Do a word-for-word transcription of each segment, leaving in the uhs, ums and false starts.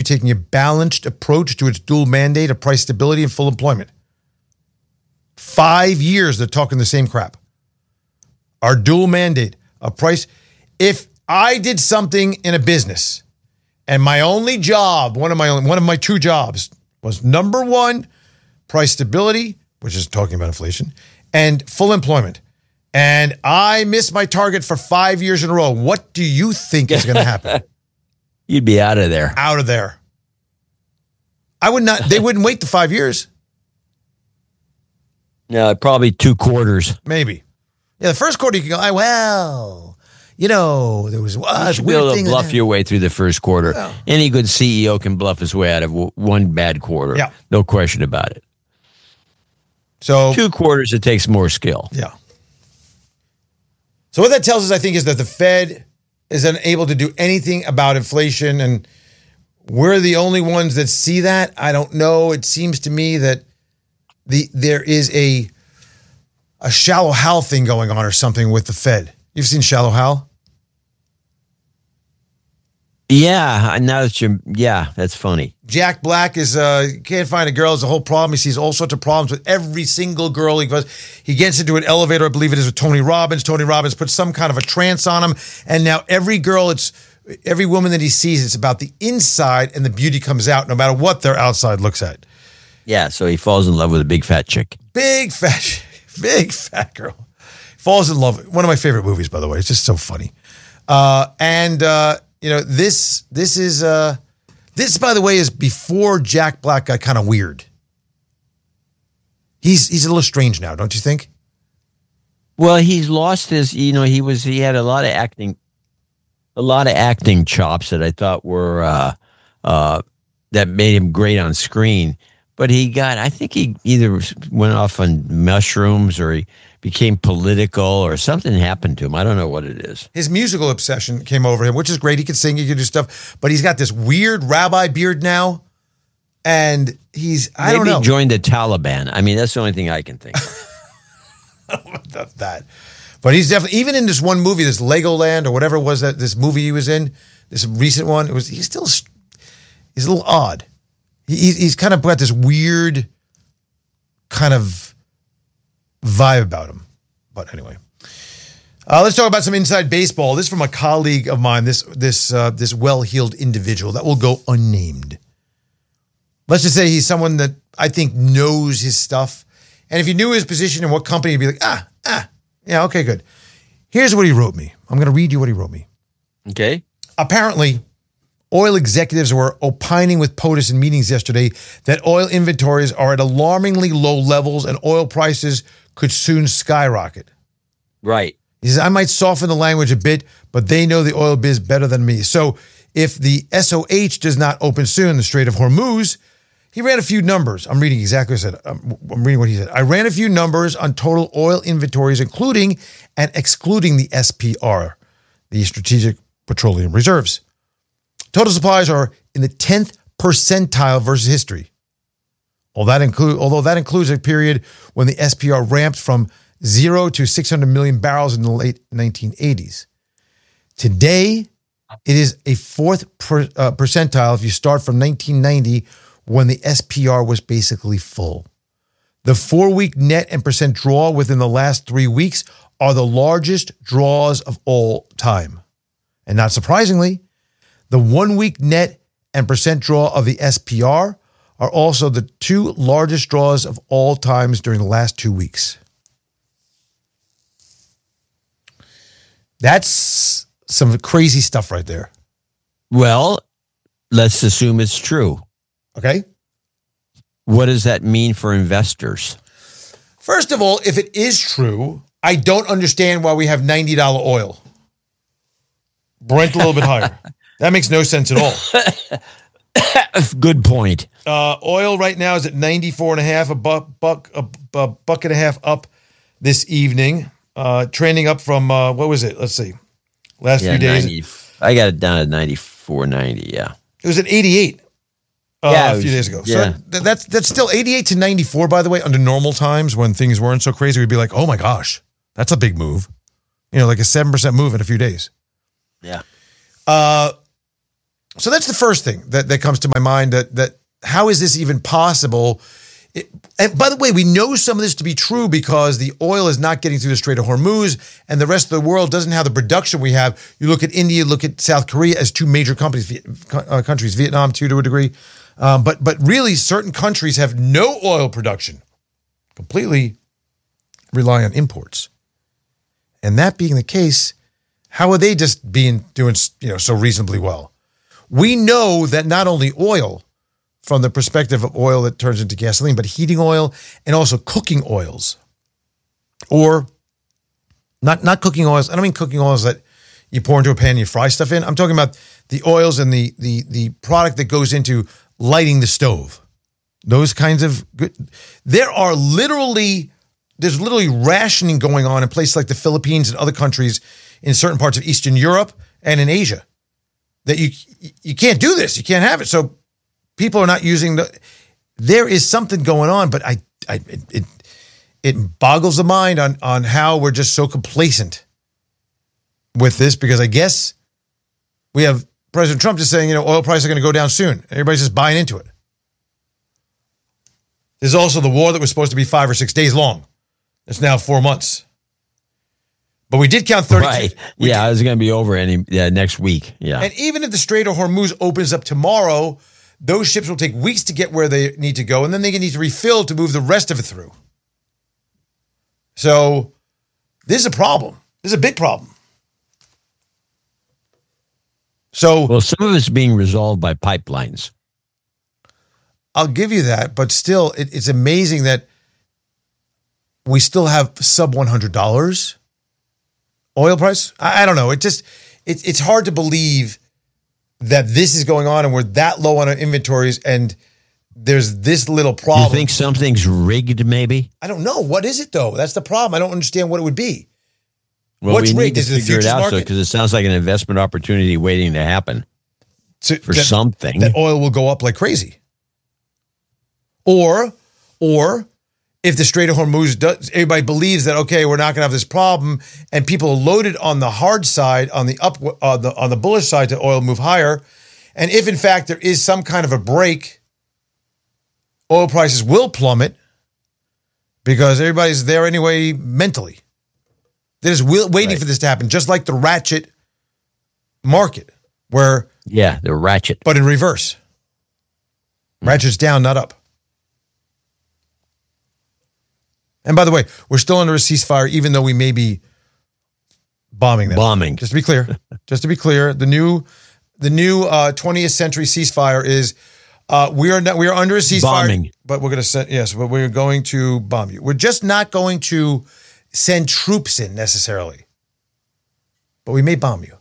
taking a balanced approach to its dual mandate of price stability and full employment. Five years they're talking the same crap. Our dual mandate of price. If I did something in a business and my only job, one of my only, one of my two jobs was number one, price stability, which is talking about inflation, and full employment, and I missed my target for five years in a row, what do you think is going to happen? You'd be out of there. Out of there. I would not, they wouldn't wait the five years. No, probably two quarters. Maybe. Yeah, the first quarter you can go, oh, well, you know, there was well, you should be able to bluff your way through the first quarter. Well, Any good C E O can bluff his way out of w- one bad quarter. Yeah. No question about it. So two quarters, it takes more skill. Yeah. So what that tells us, I think, is that the Fed is unable to do anything about inflation, and we're the only ones that see that. I don't know. It seems to me that the there is a a Shallow Hal thing going on or something with the Fed. You've seen Shallow Hal? Yeah, now that you yeah, that's funny. Jack Black is uh can't find a girl is the whole problem. He sees all sorts of problems with every single girl he goes. He gets into an elevator, I believe it is with Tony Robbins. Tony Robbins puts some kind of a trance on him, and now every girl, it's every woman that he sees, it's about the inside, and the beauty comes out no matter what their outside looks at. Yeah, so he falls in love with a big fat chick. Big fat, big fat girl. Falls in love. One of my favorite movies, by the way. It's just so funny. Uh, and uh, you know this. This is uh, this, by the way, is before Jack Black got kind of weird. He's he's a little strange now, don't you think? Well, he's lost his. You know, he was he had a lot of acting, a lot of acting chops that I thought were uh, uh, that made him great on screen. But he got, I think he either went off on mushrooms or he became political or something happened to him. I don't know what it is. His musical obsession came over him, which is great. He can sing, he can do stuff, but he's got this weird rabbi beard now. And he's, I Maybe don't know. Maybe joined the Taliban. I mean, that's the only thing I can think of. That's that. But he's definitely, even in this one movie, this Legoland or whatever it was that this movie he was in, this recent one, it was, he's still, he's a little odd. He's he's kind of got this weird kind of vibe about him. But anyway, uh, let's talk about some inside baseball. This is from a colleague of mine, this this uh, this well-heeled individual that will go unnamed. Let's just say he's someone that I think knows his stuff. And if you knew his position and what company, you'd be like, ah, ah, yeah, okay, good. Here's what he wrote me. I'm going to read you what he wrote me. Okay. Apparently, oil executives were opining with POTUS in meetings yesterday that oil inventories are at alarmingly low levels and oil prices could soon skyrocket. Right. He says, I might soften the language a bit, but they know the oil biz better than me. So if the S O H does not open soon, the Strait of Hormuz, he ran a few numbers. I'm reading exactly what he said. I'm, I'm reading what he said. I ran a few numbers on total oil inventories, including and excluding the S P R, the Strategic Petroleum Reserves. Total supplies are in the tenth percentile versus history. Although that, include, although that includes a period when the S P R ramped from zero to six hundred million barrels in the late nineteen eighties. Today, it is a fourth per, uh, percentile if you start from nineteen ninety, when the S P R was basically full. The four-week net and percent draw within the last three weeks are the largest draws of all time. And not surprisingly, the one-week net and percent draw of the S P R are also the two largest draws of all times during the last two weeks. That's some crazy stuff right there. Well, let's assume it's true. Okay? What does that mean for investors? First of all, if it is true, I don't understand why we have ninety dollars oil. Brent a little bit higher. That makes no sense at all. Good point. Uh, oil right now is at ninety-four and a half, a buck, buck, a, a buck and a half up this evening. Uh, trending up from, uh, what was it? Let's see. Last yeah, few days. ninety, I got it down at ninety-four, ninety, yeah. It was at eighty-eight uh, yeah, a was, few days ago. Yeah. So th- that's that's still eighty-eight to ninety-four, by the way, under normal times when things weren't so crazy. We'd be like, oh my gosh, that's a big move. You know, like a seven percent move in a few days. Yeah. Uh, So that's the first thing that, that comes to my mind, that that how is this even possible? It, and by the way, we know some of this to be true because the oil is not getting through the Strait of Hormuz, and the rest of the world doesn't have the production we have. You look at India, look at South Korea as two major companies, uh, countries, Vietnam too to a degree. Um, but but really, certain countries have no oil production, completely rely on imports. And that being the case, how are they just being doing you know so reasonably well? We know that not only oil, from the perspective of oil that turns into gasoline, but heating oil and also cooking oils. Or not, not cooking oils. I don't mean cooking oils that you pour into a pan and you fry stuff in. I'm talking about the oils and the the the product that goes into lighting the stove. Those kinds of good. There are literally, there's literally rationing going on in places like the Philippines and other countries in certain parts of Eastern Europe and in Asia. That you you can't do this. You can't have it. So people are not using the. There is something going on, but I, I it, it it boggles the mind on on how we're just so complacent with this, because I guess we have President Trump just saying, you know, oil prices are going to go down soon. Everybody's just buying into it. There's also the war that was supposed to be five or six days long. It's now four months. But we did count thirty. Right. Yeah, did. It's going to be over any yeah, next week. Yeah. And even if the Strait of Hormuz opens up tomorrow, those ships will take weeks to get where they need to go, and then they need to refill to move the rest of it through. So this is a problem. This is a big problem. So, well, some of it's being resolved by pipelines. I'll give you that, but still, it, it's amazing that we still have sub one hundred dollars oil price. I, I don't know. It just it, it's hard to believe that this is going on and we're that low on our inventories and there's this little problem. You think something's rigged, maybe? I don't know. What is it, though? That's the problem. I don't understand what it would be. Well, What's we rigged? need to Is it the figure it futures out market? because it sounds like an investment opportunity waiting to happen So for that, something. That oil will go up like crazy. Or, or if the Strait of Hormuz does, everybody believes that, okay, we're not going to have this problem, and people are loaded on the hard side, on the up, uh, the, on the bullish side to oil move higher. And if in fact there is some kind of a break, oil prices will plummet because everybody's there anyway mentally. They're just will, waiting Right. for this to happen, just like the ratchet market, where Yeah, the ratchet. but in reverse. Ratchet's down, not up. And by the way, we're still under a ceasefire, even though we may be bombing them. Bombing. Just to be clear, just to be clear, the new, the new uh, twentieth century ceasefire is uh, we are not, we are under a ceasefire, Bombing. but we're going to send yes, but we're going to bomb you. We're just not going to send troops in necessarily, but we may bomb you.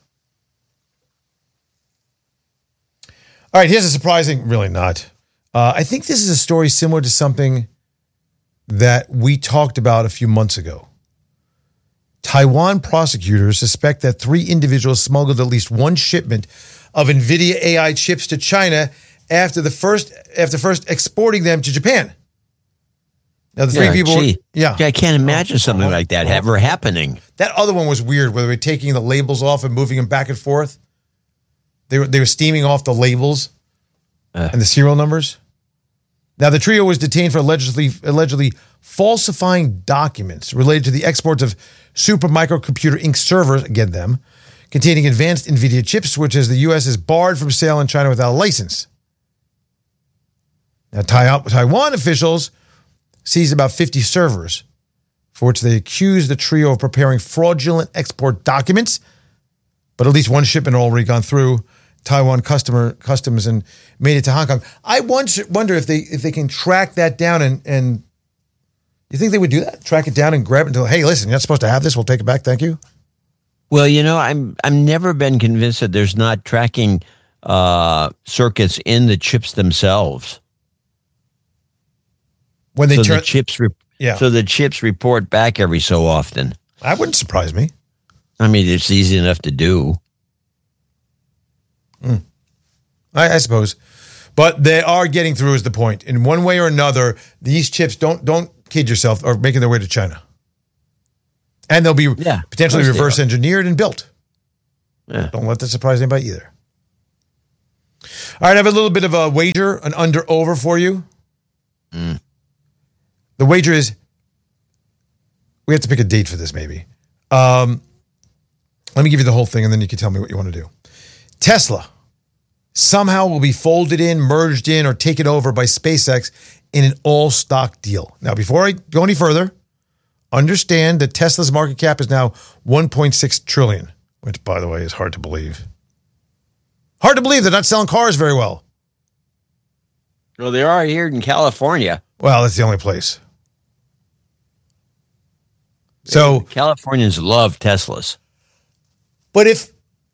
All right, here's a surprising, really not. Uh, I think this is a story similar to something that we talked about a few months ago. Taiwan prosecutors suspect that three individuals smuggled at least one shipment of NVIDIA A I chips to China after the first after first exporting them to Japan. Now the three Yeah, people, gee. yeah, I can't imagine something like that ever happening. that other one was weird, where they were taking the labels off and moving them back and forth. They were they were steaming off the labels Uh. and the serial numbers. Now, the trio was detained for allegedly allegedly falsifying documents related to the exports of Super Microcomputer Incorporated servers, again them, containing advanced NVIDIA chips, which as the U S is barred from sale in China without a license. Now, Taiwan officials seized about fifty servers, for which they accused the trio of preparing fraudulent export documents, but at least one shipment had already gone through Taiwan customer customs and made it to Hong Kong. I wonder, wonder if they if they can track that down and and you think they would do that? Track it down and grab it until, hey, listen, you're not supposed to have this. We'll take it back. Thank you. Well, you know, I'm I'm never been convinced that there's not tracking uh, circuits in the chips themselves. When they so turn, the chips, re- yeah, so the chips report back every so often. that wouldn't surprise me. I mean, it's easy enough to do. Mm. I, I suppose, but they are getting through. Is the point? In one way or another, these chips don't don't kid yourself are making their way to China, and they'll be Yeah, potentially of course they reverse are. engineered and built. Yeah. Don't let that surprise anybody either. All right, I have a little bit of a wager, an under over for you. Mm. The wager is, we have to pick a date for this maybe. Um, let me give you the whole thing and then you can tell me what you want to do. Tesla somehow will be folded in, merged in, or taken over by SpaceX in an all-stock deal. Now, before I go any further, understand that Tesla's market cap is now one point six trillion dollars, which, by the way, is hard to believe. Hard to believe they're not selling cars very well. Well, they are here in California. Well, that's the only place. So Californians love Teslas. But if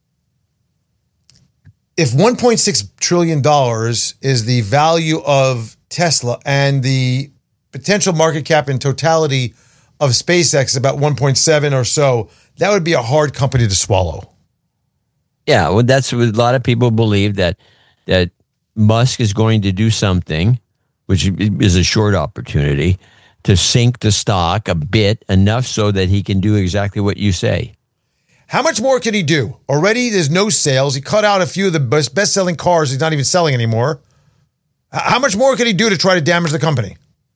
if one point six trillion dollars is the value of Tesla and the potential market cap in totality of SpaceX is about one point seven or so, that would be a hard company to swallow. Yeah, well, that's what a lot of people believe, that that Musk is going to do something, which is a short opportunity, to sink the stock a bit, enough so that he can do exactly what you say. How much more can he do? Already there's no sales. He cut out a few of the best, best-selling cars he's not even selling anymore. How much more can he do to try to damage the company?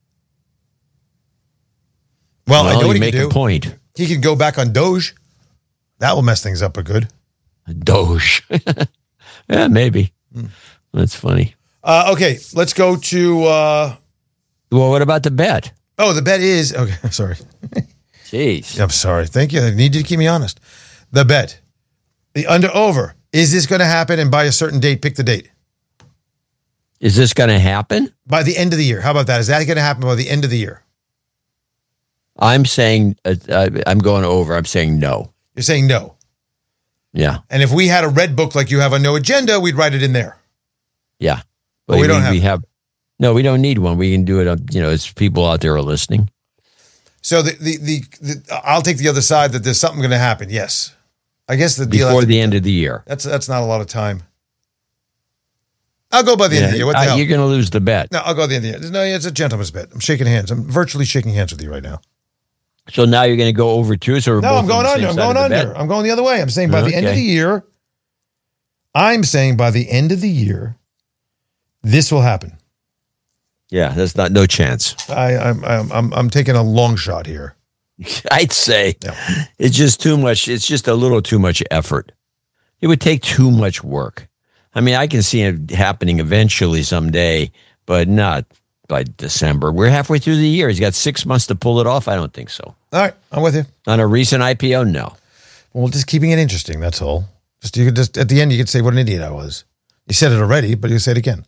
Well, well I know what he make can do. A point. He can go back on Doge. That will mess things up a good. Doge. Yeah, maybe. Mm. That's funny. Uh, okay, let's go to... Uh, well, what about the bet? Oh, the bet is... Okay, I'm sorry. Jeez. I'm sorry. Thank you. I need you to keep me honest. The bet. The under-over. Is this going to happen? And by a certain date, pick the date. Is this going to happen? By the end of the year. How about that? Is that going to happen by the end of the year? I'm saying... Uh, uh, I'm going over. I'm saying no. You're saying no. Yeah. And if we had a red book like you have on No Agenda, we'd write it in there. Yeah. But, but we, we don't have, we have. No, we don't need one. We can do it. On, you know, it's people out there are listening. So the, the, the, the I'll take the other side that there's something going to happen. Yes. I guess the deal. Before the end of the year. That's that's not a lot of time. I'll go by the yeah, end of the year. What the uh, hell? You're going to lose the bet. No, I'll go by the end of the year. No, it's a gentleman's bet. I'm shaking hands. I'm virtually shaking hands with you right now. So now you're going to go over too? So we're no, both I'm going under. I'm going under. Bet? I'm going the other way. I'm saying by okay. the end of the year, I'm saying by the end of the year, this will happen. Yeah, there's not no chance. I, I'm I'm I'm I'm taking a long shot here. I'd say yeah. It's just too much. It's just a little too much effort. It would take too much work. I mean, I can see it happening eventually someday, but not by December. We're halfway through the year. He's got six months to pull it off. I don't think so. All right, I'm with you. On a recent I P O, no. Well, just keeping it interesting. That's all. Just you could just at the end, you could say what an idiot I was. You said it already, but you say it again.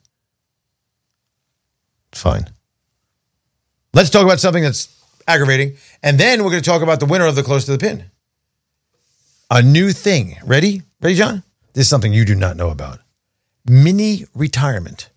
It's fine. Let's talk about something that's aggravating, and then we're going to talk about the winner of the Close to the Pin. A new thing. Ready? Ready, John? This is something you do not know about. Mini retirement.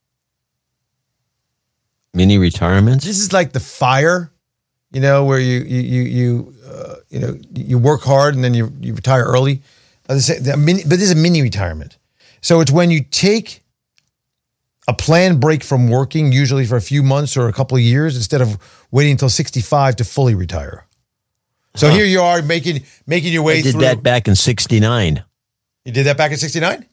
Mini retirements? This is like the FIRE, you know, where you you you you uh, you know you work hard and then you you retire early. Uh, this, the mini, but this is a mini retirement. So it's when you take a planned break from working, usually for a few months or a couple of years, instead of waiting until sixty-five to fully retire. So huh. here you are making making your way I did through. that back in sixty-nine. You did that back in sixty-nine?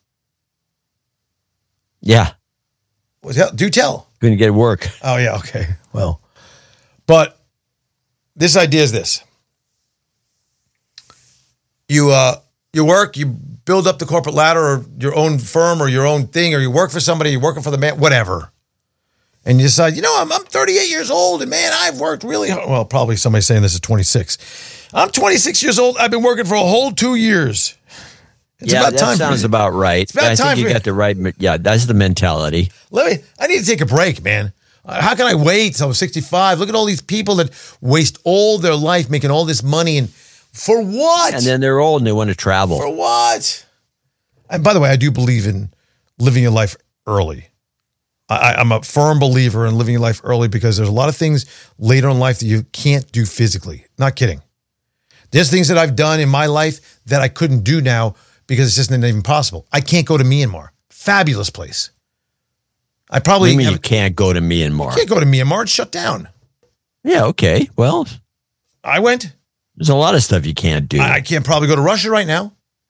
Yeah. Well, tell, do tell. Couldn't get work. Oh, yeah, okay. Well, but this idea is this. You uh, you work, you build up the corporate ladder or your own firm or your own thing, or you work for somebody, you're working for the man, whatever. And you decide, you know, I'm, I'm thirty-eight years old and, man, I've worked really hard. Well, probably somebody saying this is twenty-six. I'm twenty-six years old. I've been working for a whole two years. It's yeah, about that time sounds about right. It's about I time think you got the right. Yeah, that's the mentality. Let me. I need to take a break, man. How can I wait till I'm sixty-five? Look at all these people that waste all their life making all this money, and for what? And then they're old and they want to travel. For what? And by the way, I do believe in living your life early. I, I'm a firm believer in living your life early because there's a lot of things later in life that you can't do physically. Not kidding. There's things that I've done in my life that I couldn't do now because it's just not even possible. I can't go to Myanmar. Fabulous place. I probably What do you mean have, you can't go to Myanmar? I can't go to Myanmar. It's shut down. Yeah, okay. Well, I went. There's a lot of stuff you can't do. I, I can't probably go to Russia right now.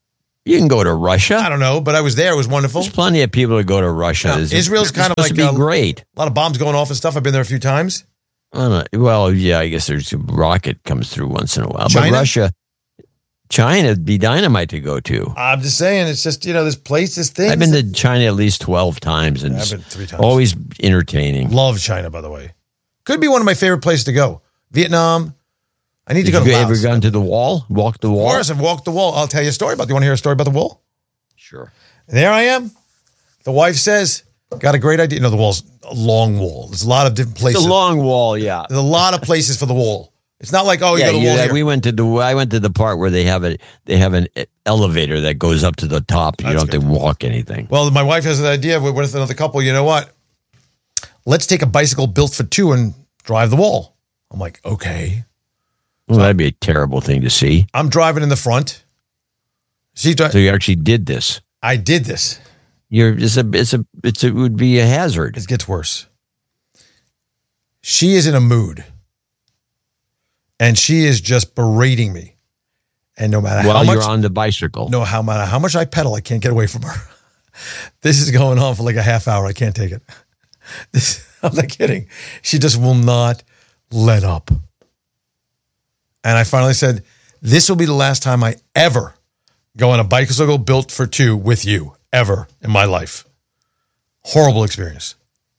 You can go to Russia. I don't know, but I was there. It was wonderful. There's plenty of people that go to Russia. Yeah, It's- Israel's it's kind of supposed like to be a- great. A lot of bombs going off and stuff. I've been there a few times. I don't know. Well, yeah, I guess there's a rocket comes through once in a while. China? But Russia, China would be dynamite to go to. I'm just saying, it's just, you know, this place, this thing. I've been to China at least twelve times, and I've it's been three times. always entertaining. Love China, by the way. Could be one of my favorite places to go. Vietnam. I need to Have go to you Laos. ever gone to the wall? Walked the Of wall? course, I've walked the wall. I'll tell you a story about. Do you want to hear a story about the wall? Sure. There I am. The wife says, got a great idea. No, the wall's a long wall. There's a lot of different places. It's a long wall, yeah. There's a lot of places for the wall. It's not like, oh, you Yeah, got a you- wall here. we went to the. I went to the part where they have a they have an elevator that goes up to the top. You That's don't have to walk anything. Well, my wife has an idea with with another couple. You know what? Let's take a bicycle built for two and drive the wall. I'm like, okay. Well, that'd be a terrible thing to see. I'm driving in the front. She, dri- So you actually did this. I did this. You're it's a it's a it's a, it would be a hazard. It gets worse. She is in a mood. And she is just berating me. And no matter While how much, you're on the bicycle. no how matter how much I pedal, I can't get away from her. This is going on for like a half hour. I can't take it. This, I'm not kidding. She just will not let up. And I finally said, this will be the last time I ever go on a bicycle built for two with you, ever in my life. Horrible experience.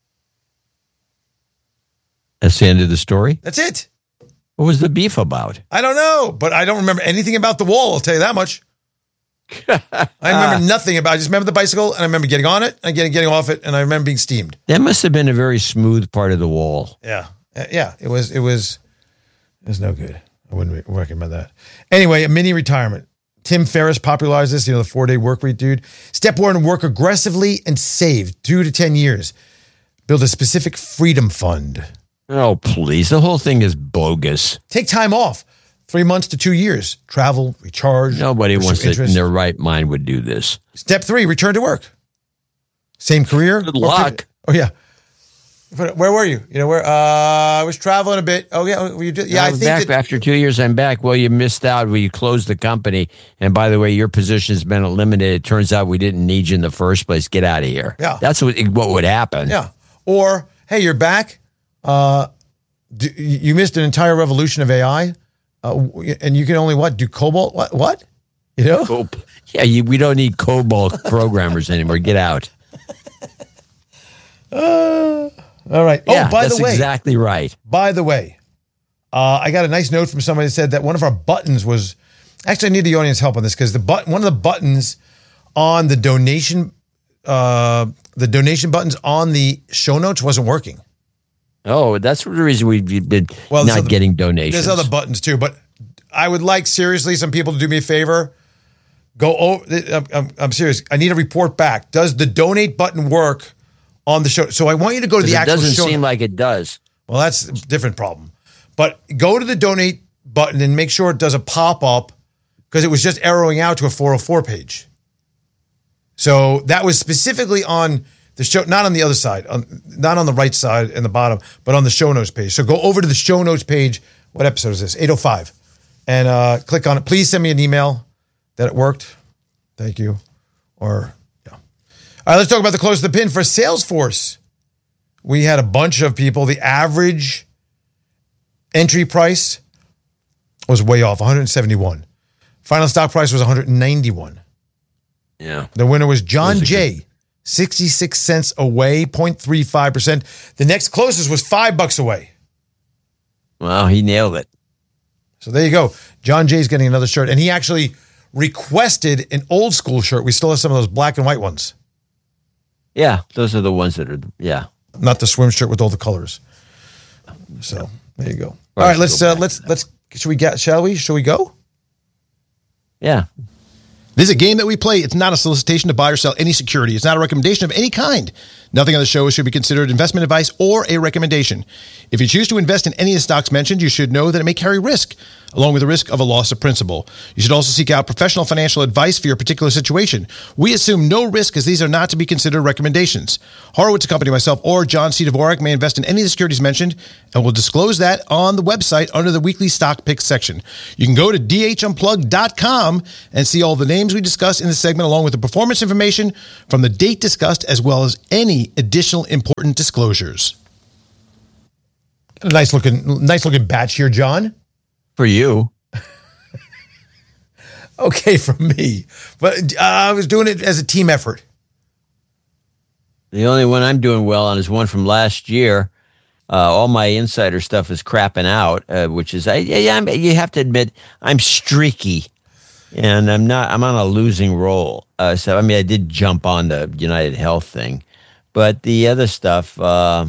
That's the end of the story. That's it. What was the beef about? I don't know, but I don't remember anything about the wall. I'll tell you that much. I remember nothing about. I just remember the bicycle, and I remember getting on it, and getting getting off it, and I remember being steamed. That must have been a very smooth part of the wall. Yeah, Uh, yeah. It was. It was. It was no good. I wouldn't re- recommend that. Anyway, a mini retirement. Tim Ferriss popularized this. You know, the four day work week dude. Step one: work aggressively and save two to ten years. Build a specific freedom fund. Oh, please. The whole thing is bogus. Take time off. Three months to two years. Travel, recharge. Nobody pursue wants to, in interests. their right mind would do this. Step three, return to work. Same career. Good or luck. pivot. Oh, yeah. Where were you? You know, where, uh, I was traveling a bit. Oh, yeah. Were you do- yeah, I I'm think back that, after two years. I'm back. Well, you missed out. Well, you closed the company, and by the way, your position has been eliminated. It turns out we didn't need you in the first place. Get out of here. Yeah. That's what what would happen. yeah. Or, hey, you're back. Uh, do, you missed an entire revolution of A I. Uh, and you can only what? Do Cobalt? What? What? You know? Oh, yeah. You, we don't need COBOL programmers anymore. Get out. Uh, all right. Yeah, oh, by that's the way, exactly right. by the way, uh, I got a nice note from somebody that said that one of our buttons was actually I need the audience help on this because the button, one of the buttons on the donation, uh, the donation buttons on the show notes wasn't working. Oh, that's the reason we've been Well, there's not other- getting donations. There's other buttons too, but I would like seriously some people to do me a favor. Go over. I'm, I'm, I'm serious. I need a report back. Does the donate button work on the show? So I want you to go to the it actual doesn't show. seem like it does. Well, that's a different problem. But go to the donate button and make sure it does a pop up because it was just arrowing out to a four oh four page. So that was specifically on the show, not on the other side, on, not on the right side and the bottom, but on the show notes page. So go over to the show notes page. What episode is this? eight oh five. And uh, click on it. Please send me an email that it worked. Thank you. Or, yeah. All right, let's talk about the close of the pin for Salesforce. We had a bunch of people. The average entry price was way off, one hundred seventy-one. Final stock price was one hundred ninety-one. Yeah. The winner was John Those are Jay, sixty-six cents away, zero point three five percent. The next closest was five bucks away. Well, he nailed it. So there you go. John Jay's getting another shirt. And he actually requested an old school shirt. We still have some of those black and white ones. Yeah, those are the ones that are, yeah. Not the swim shirt with all the colors. So there you go. All Or right, let's let's go uh, back. let's let's should we get shall we? Shall we go? Yeah. This is a game that we play. It's not a solicitation to buy or sell any security. It's not a recommendation of any kind. Nothing on the show should be considered investment advice or a recommendation. If you choose to invest in any of the stocks mentioned, you should know that it may carry risk, along with the risk of a loss of principal. You should also seek out professional financial advice for your particular situation. We assume no risk as these are not to be considered recommendations. Horowitz and Company, myself, or John C. Dvorak may invest in any of the securities mentioned, and we'll disclose that on the website under the weekly stock picks section. You can go to d h unplugged dot com and see all the names we discussed in this segment, along with the performance information from the date discussed, as well as any additional important disclosures. Nice looking, nice looking batch here, John. For you. Okay, for me. But uh, I was doing it as a team effort. The only one I'm doing well on is one from last year. Uh, all my insider stuff is crapping out, uh, which is, I, yeah, I'm, you have to admit, I'm streaky. And I'm not, I'm on a losing roll. Uh, so, I mean, I did jump on the United Health thing. But the other stuff, uh,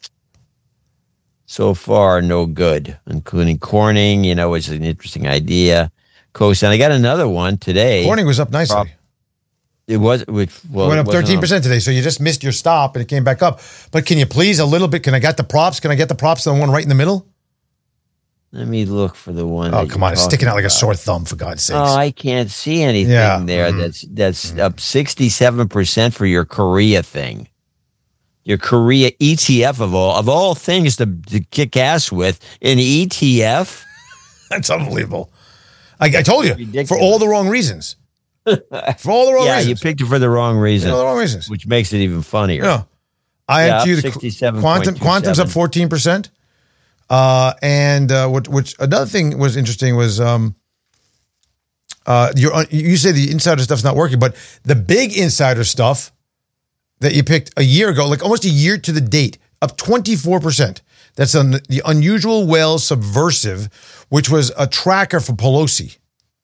so far, no good, including Corning, you know, was an interesting idea. Coast, and I got another one today. Corning was up nicely. It was, which, well, it went up it thirteen percent today, so you just missed your stop and it came back up. But can you please a little bit? Can I get the props? Can I get the props to the one right in the middle? Let me look for the one. Oh, come on. It's sticking out like a sore thumb, for God's sakes. Oh, I can't see anything yeah. there. Mm-hmm. That's that's mm-hmm. up sixty-seven percent for your Korea thing. Your Korea E T F of all of all things to, to kick ass with, an E T F? That's unbelievable. I, I told you, Ridiculous. For all the wrong reasons. For all the wrong yeah, reasons. Yeah, you picked it for the wrong reason. For all the wrong reasons. Which makes it even funnier. Yeah. I M Q, yeah, the quantum, quantum's up fourteen percent. Uh, and uh, which, which another thing was interesting was um, uh, you're, you say the insider stuff's not working, but the big insider stuff that you picked a year ago, like almost a year to the date, up twenty-four percent. That's on the Unusual Whale Subversive, which was a tracker for Pelosi.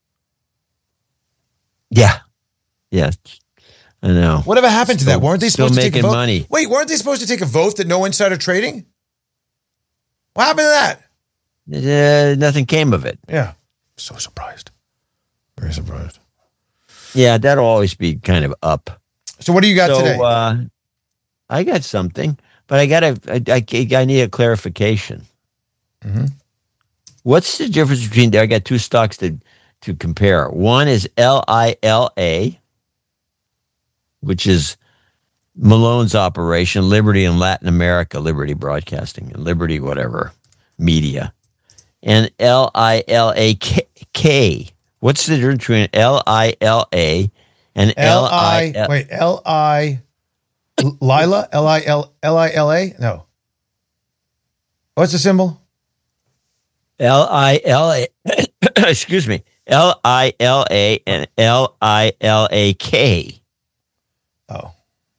Yeah. Yeah. I know. Whatever happened still, to that? Weren't they supposed to take a vote? Money. Wait, weren't they supposed to take a vote that no insider trading? What happened to that? Uh, nothing came of it. Yeah. So surprised. Very surprised. Yeah, that'll always be kind of up. So what do you got so, today? Uh, I got something, but I got a, I, I, I need a clarification. Mm-hmm. What's the difference between, I got two stocks to, to compare. One is L I L A, which is Malone's operation, Liberty in Latin America, Liberty Broadcasting, and Liberty whatever, media. And L I L A K. What's the difference between L I L A and L I L A? Wait, L I Lila? L I L L I L A? No. What's the symbol? L I L A. Excuse me. L I L A and L I L A K. Oh.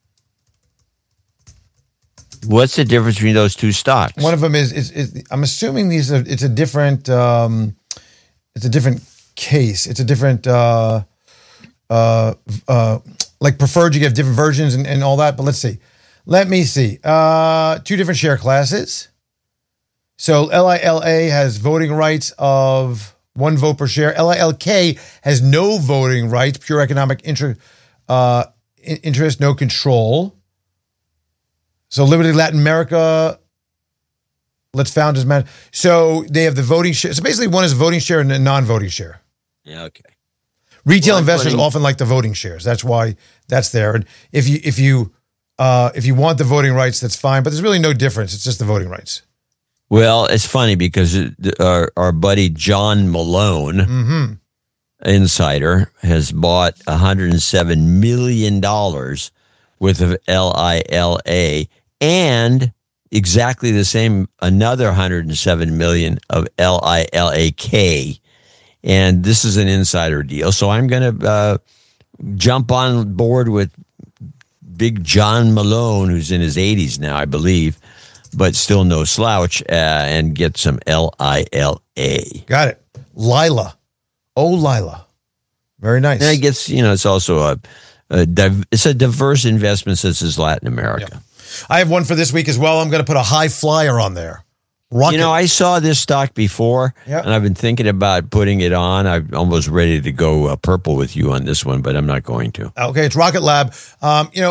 What's the difference between those two stocks? One of them is, is, is I'm assuming these are, it's a different, um, it's a different case. It's a different, uh, uh, uh, like preferred, you have different versions and, and all that. But let's see. Let me see. Uh, two different share classes. So L I L A has voting rights of one vote per share. L I L K has no voting rights, pure economic interest, uh, interest, no control. So Liberty Latin America, let's founders man. So they have the voting share. So basically, one is a voting share and a non-voting share. Yeah, okay. Retail well, investors putting- often like the voting shares. That's why that's there. And if you if you uh, if you want the voting rights, that's fine. But there's really no difference. It's just the voting rights. Well, it's funny because our, our buddy John Malone, Mm-hmm. insider, has bought one hundred seven million dollars worth of L I L A and exactly the same, another one hundred seven million dollars of L I L A K. And this is an insider deal. So I'm going to uh, jump on board with big John Malone, who's in his eighties now, I believe, but still no slouch, uh, and get some L I L A. Got it. Lila. Oh, Lila. Very nice. And it gets, you know, it's also a, a div- it's a diverse investment since it's Latin America. Yeah. I have one for this week as well. I'm going to put a high flyer on there. Rocket. You know, I saw this stock before, Yep. and I've been thinking about putting it on. I'm almost ready to go uh, purple with you on this one, but I'm not going to. Okay, it's Rocket Lab. Um, you know,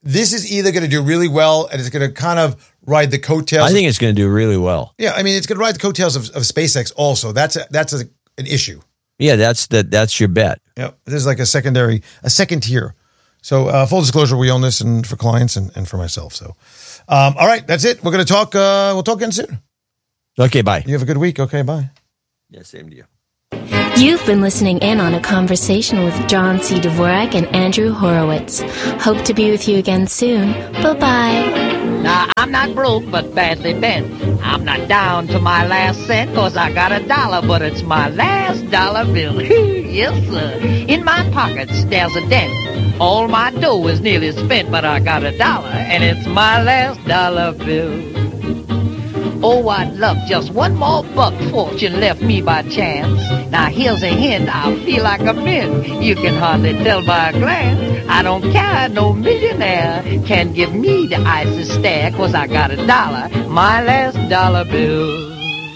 this is either going to do really well and it's going to kind of ride the coattails. I think it's going to do really well. Yeah, I mean, it's going to ride the coattails of, of SpaceX also. That's a, that's a, an issue. Yeah, that's the, that's your bet. Yeah, there's like a secondary, a second tier. So uh, full disclosure, we own this and for clients and, and for myself. So, um, all right, that's it. We're going to talk. Uh, we'll talk again soon. Okay, bye. You have a good week. Okay, bye. Yeah, same to you. You've been listening in on a conversation with John C. Dvorak and Andrew Horowitz. Hope to be with you again soon. Bye-bye. Now, I'm not broke, but badly bent. I'm not down to my last cent, cause I got a dollar, but it's my last dollar bill. Yes, sir. In my pockets, there's a dent. All my dough is nearly spent, but I got a dollar, and it's my last dollar bill. Oh, I'd love just one more buck fortune left me by chance. Now here's a hint, I feel like a mint. You can hardly tell by a glance. I don't care, no millionaire can give me the icy stare, cause I got a dollar, my last dollar bill.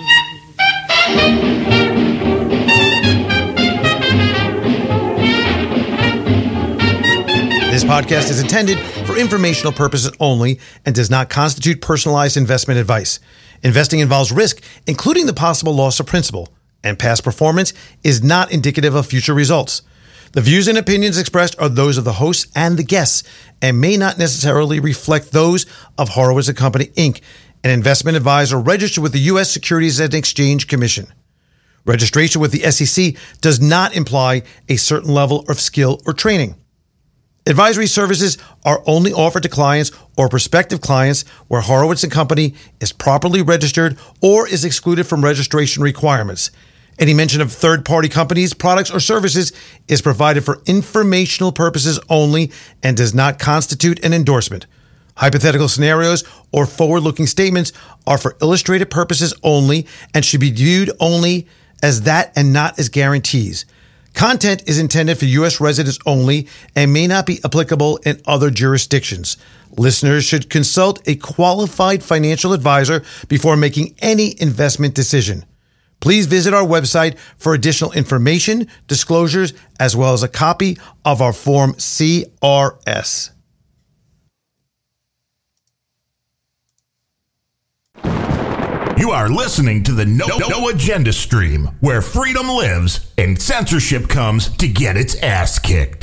This podcast is intended for informational purposes only and does not constitute personalized investment advice. Investing involves risk, including the possible loss of principal, and past performance is not indicative of future results. The views and opinions expressed are those of the hosts and the guests and may not necessarily reflect those of Horowitz and Company, Incorporated, an investment advisor registered with the U S Securities and Exchange Commission. Registration with the S E C does not imply a certain level of skill or training. Advisory services are only offered to clients or prospective clients where Horowitz and Company is properly registered or is excluded from registration requirements. Any mention of third-party companies, products, or services is provided for informational purposes only and does not constitute an endorsement. Hypothetical scenarios or forward-looking statements are for illustrative purposes only and should be viewed only as that and not as guarantees. Content is intended for U S residents only and may not be applicable in other jurisdictions. Listeners should consult a qualified financial advisor before making any investment decision. Please visit our website for additional information, disclosures, as well as a copy of our Form C R S. You are listening to the No, no Agenda stream, where freedom lives and censorship comes to get its ass kicked.